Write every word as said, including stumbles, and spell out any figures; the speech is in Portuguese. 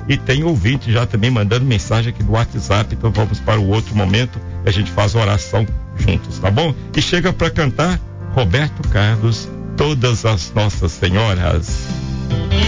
E tem ouvinte já também mandando mensagem aqui do WhatsApp. Então vamos para o outro momento e a gente faz a oração juntos, tá bom? E chega para cantar Roberto Carlos, Todas as Nossas Senhoras.